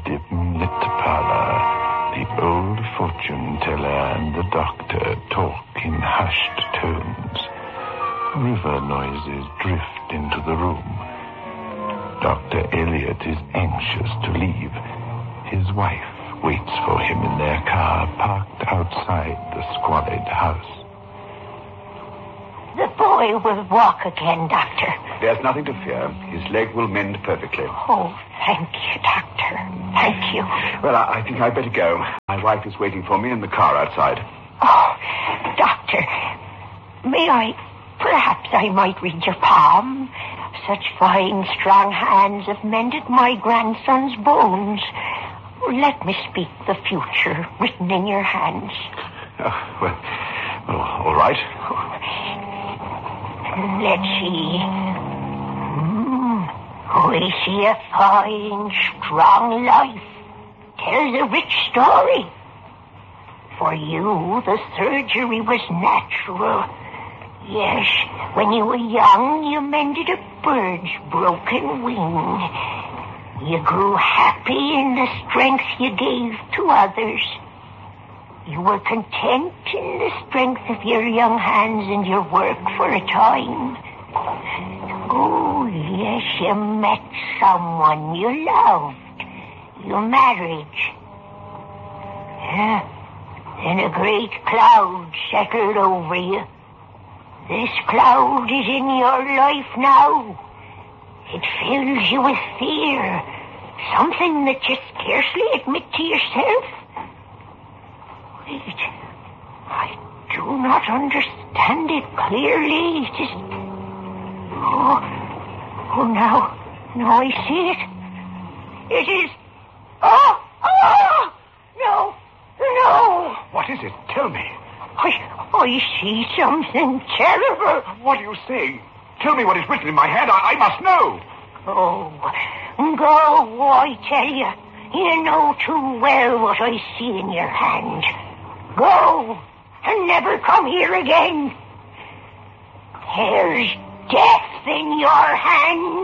The old fortune teller and the doctor talk in hushed tones. River noises drift into the room. Dr. Elliot is anxious to leave. His wife waits for him in their car parked outside the squalid house. The boy will walk again, Doctor. There's nothing to fear. His leg will mend perfectly. Oh, thank you, Doctor. Thank you. Well, I think I'd better go. My wife is waiting for me in the car outside. Oh, Doctor, perhaps I might read your palm. Such fine, strong hands have mended my grandson's bones. Let me speak the future written in your hands. All right. Let's see. We see a fine, strong life. Tells a rich story. For you, the surgery was natural. Yes, when you were young, you mended a bird's broken wing. You grew happy in the strength you gave to others. You were content in the strength of your young hands and your work for a time. Oh, yes, you met someone you loved. You married. Then a great cloud settled over you. This cloud is in your life now. It fills you with fear. Something that you scarcely admit to yourself. Wait. I do not understand it clearly. It is... Oh, now I see it. It is... Oh! No! What is it? Tell me. I see something terrible. What are you saying? Tell me what is written in my hand. I must know. Oh, go, I tell you. You know too well what I see in your hand. Go, and never come here again. There's death in your hand.